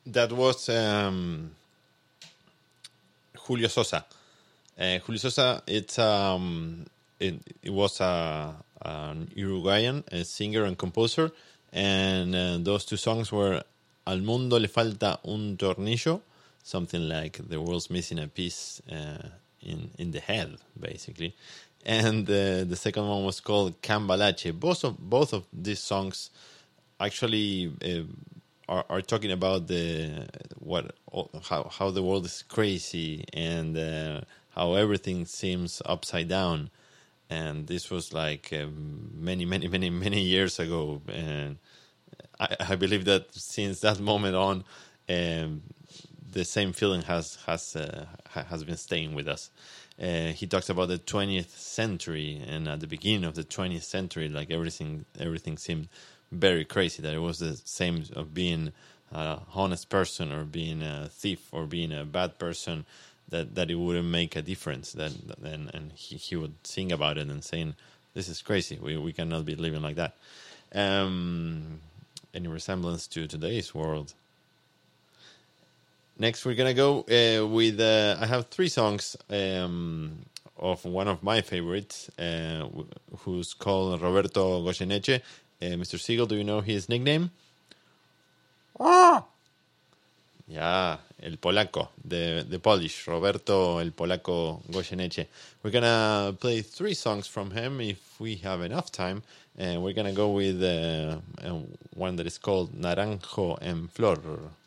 That was Julio Sosa. Julio Sosa, it was an Uruguayan singer and composer, and those two songs were Al mundo le falta un tornillo, something like the world's missing a piece in the head, basically. And the second one was called Cambalache. Both of these songs actually are talking about how the world is crazy and how everything seems upside down. And this was like many years ago, and I believe that since that moment on, the same feeling has been staying with us. He talks about the 20th century, and at the beginning of the 20th century, like everything seemed very crazy. That it was the same of being an honest person or being a thief or being a bad person. That it wouldn't make a difference. And he would sing about it and saying, "This is crazy. We cannot be living like that." Any resemblance to today's world? Next, we're gonna go with. I have three songs of one of my favorites, who's called Roberto Goyeneche. Mr. Siegel, do you know his nickname? Yeah, el polaco, the Polish, Roberto el Polaco Goyeneche. We're gonna play three songs from him if we have enough time, and we're gonna go with one that is called Naranjo en Flor.